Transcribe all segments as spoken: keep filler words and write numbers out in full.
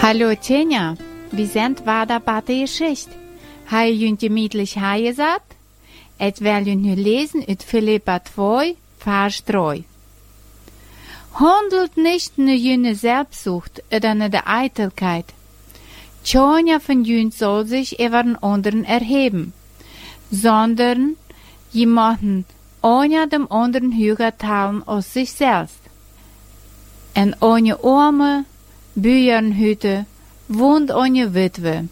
Hallo Tjenja, wie sind war da bei der Geschichte? Hei jünt gemütlich heigesat? Et will jünt nu lesen ut Philippa zwei, Vers drei. Handelt nicht ne jüne Selbstsucht oder ne de Eitelkeit. Tjonja von jünt soll sich über den anderen erheben, sondern jemanden ohne dem anderen höher teilen aus sich selbst. En ohne Arme, Büjernhütte, wohnt ohne Witwe.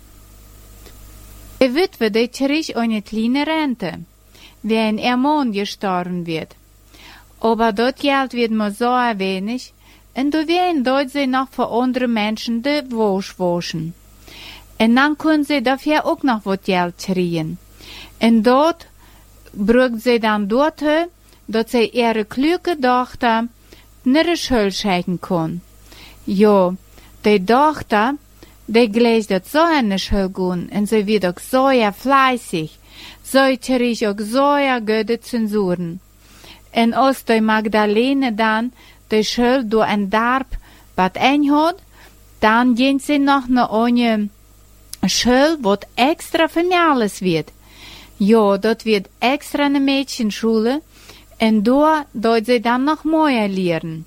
Die Witwe, die kriegt ohne kleine Rente, wenn ihr Mann gestorben wird. Aber dort Geld wird mir so wenig, und du werden dort sie noch für andere Menschen die Wäsche waschen. Und dann können sie dafür auch noch was Geld kriegen. Und dort braucht sie dann dorthin, dass sie ihre kluge Tochter nicht in Schule schicken kann. Ja, die Tochter, die gleich dat so in die Schule gehen, und sie wird auch so ja fleißig, so kriegt auch so ja gute Zensuren. Und als die Magdalene dann die Schule durch ein Darb bad einhat, dann gehen sie noch eine eine Schule, wo extra für alles wird. Ja, dort wird extra eine Mädchenschule, und da dort sie dann noch mehr lernen.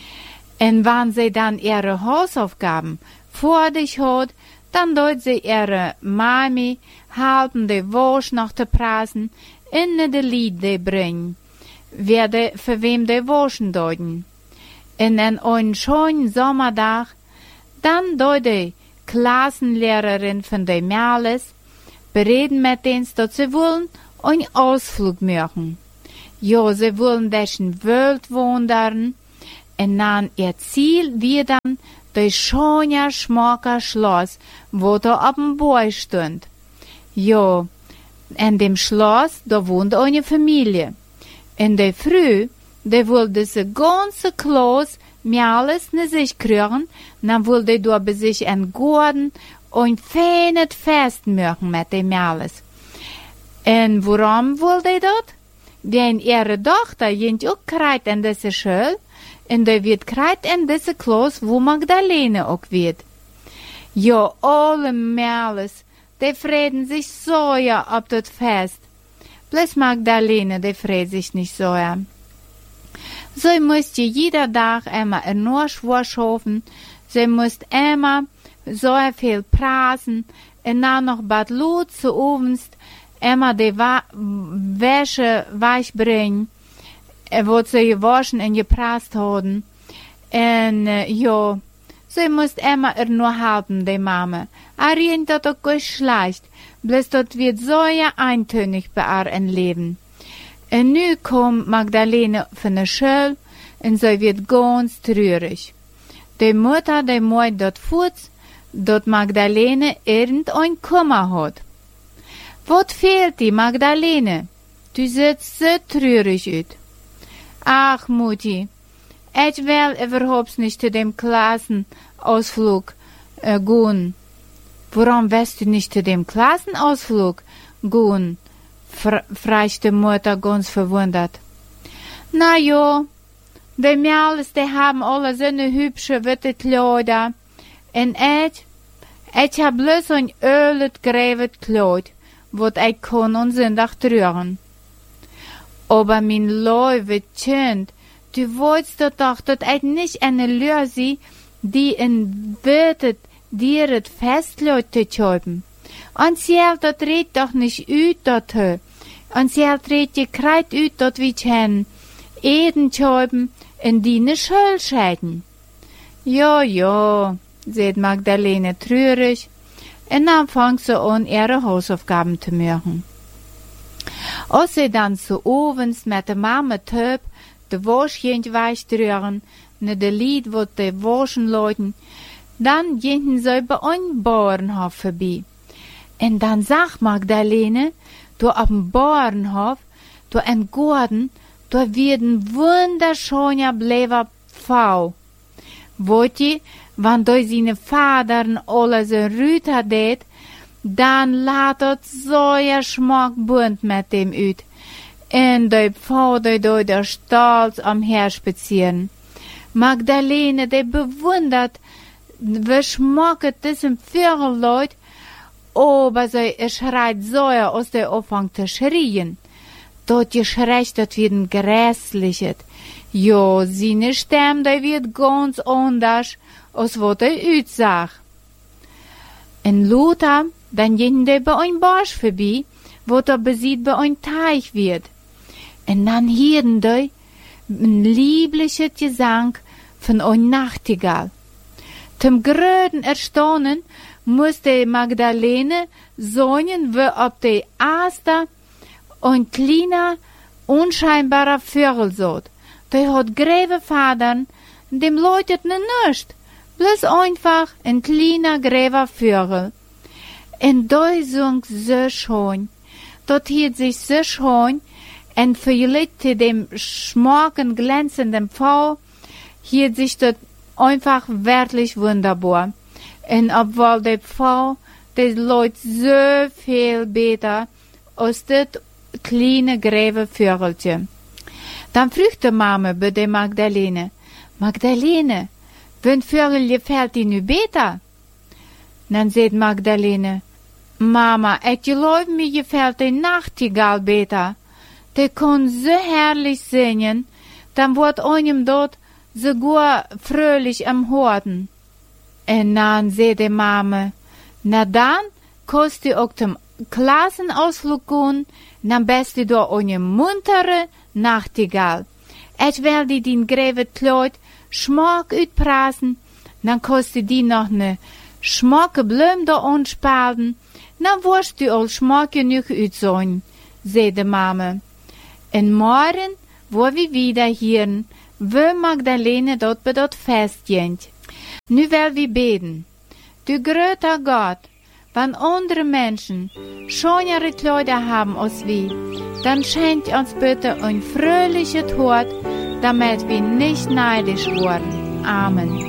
Und wenn sie dann ihre Hausaufgaben vor dich hat, dann dort sie ihre Mami halten die Wäsche nach der Prasen in de Lied die bringen, wer de, für wem die Wäschen deuten. Und an einen schönen Sommertag, dann dort die Klassenlehrerin von de Mädels bereden mit uns, dass sie wollen einen Ausflug machen. Ja, sie wollen dessen Welt wandern, und dann ihr Ziel wird dann das schöne, schmucke Schloss, wo da auf dem Bau stund. Ja, in dem Schloss, da wohnt eine Familie. In der Früh, da wollte diese ganze Klasse mir alles ne sich kriegen, dann wollte da bei sich ein Garten und feines Fest machen mit dem alles. Und warum wollte das? Denn ihre Tochter jent auch kreit in diese Schule, und da wird kreit in diese Klasse, wo Magdalene auch wird. Ja, alle Mädels, die freuen sich so ja ab das Fest. Bloß Magdalene, die freut sich nicht so ja. So musste jeder Tag immer ein Nachschwur schaffen, sie musste immer so viel prasen, und dann noch bad Lot zu ovens, immer die Wa Wäsche weich bringen, wo sie gewaschen und geprast haben. Und äh, ja, sie muss immer er nur halten, die Mama. Er rient das auch gut schlecht, bloß das wird so ja eintönig bei ihr ein Leben. Und nu kommt Magdalene von der Schule, und sie wird ganz traurig. Die Mutter, die meint dort fort, dass Magdalene irgendein Kummer hat. Was fehlt die, Magdalene? Du siehst so traurig aus. Ach, Mutti, ich will überhaupt nicht zu dem Klassenausflug äh, gehen. Warum willst du nicht zu dem Klassenausflug gehen? fragt die Mutter ganz verwundert. Na ja, die Mädels, die haben alle so eine hübsche, witte Kleider. Und ich, ich hab bloß ein ölet grävet Kleid, was ich kann und Sonntag tragen. Aber mein liebe Kind, du wolltest doch, dass ich nicht eine Löse, die in Wörter dir das Festleute schreiben. Und sie hält das red doch nicht ut dort. Und sie hält red je kreit ut dort wie chen. Eden schreiben in die ne Schule scheiden. Ja, ja, sagt Magdalene traurig. Und dann fängt sie an, ihre Hausaufgaben zu machen. Als sie dann zu ovens met de Mama töp, de Waschjent weichdrühren, ne de Lied, wo de Waschen leuten, dann gingen sie bei einem Bauernhof vorbei. Und dann sagt Magdalene, du auf dem Bauernhof, du ein Garten, du wird ein wunderschöner bleiber Pfau. Wollt ihr, wenn du seine Vadern alle so Rüter det, dann laat so ja schmack bunt mit dem ut. En de Pfau, die door der Stolz am Her spazieren. Magdalene, die bewundert we schmacken diesem vielen Leute, aber sie schreit so aus der Anfang zu schrien. Dort geschreit, das wird grässliches. Jo, seine Stimme, die wird ganz anders, als was er aussagt. Und Luther, dann gehen die bei ein Barsch vorbei, wo er besieht bei ein Teich wird. Und dann hören die ein liebliches Gesang von ein Nachtigall. Zum größten Erstaunen musste Magdalene singen, wie ob die erste ein kleiner, unscheinbarer Vögel sah. Der hat gräbe Fadern, dem läutet ne nichts, bloß einfach ein kleiner gräber Vögel. Und da sang so schön, dort hielt sich so schön, und verliebte dem schmacken, glänzenden Pfau, hielt sich dort einfach wirklich wunderbar. Und obwohl der Pfau, das läutet so viel besser als das kleine gräbe Vögelchen. Dann fragte Mama bei der Magdalene, Magdalene, wenn Vögel gefällt dir nu besser? Dann sagt Magdalene, Mama, ich glaube, mir gefällt der Nachtigall besser. Der kann so herrlich singen, dann wird einem dort sogar fröhlich am Horten. Und dann sagt die Mama, na dann kannst du auch zum Klassenausflug gehen, dann bist du da eine muntere Nachtigall. Ich will dir den gräve Kleid schmack utprassen, dann kannst du dir noch ne schmacke Blüm da anspalten, dann wirst du all schmack genug utsehen, sagt die Mama. Und morgen, wo wir wieder hören, wo Magdalene dort bei dort festgehend. Nu will wir beten. Du größter Gott, wenn andere Menschen schönere Kleider haben als wir, dann schenkt uns bitte ein fröhliches Tod, damit wir nicht neidisch werden. Amen.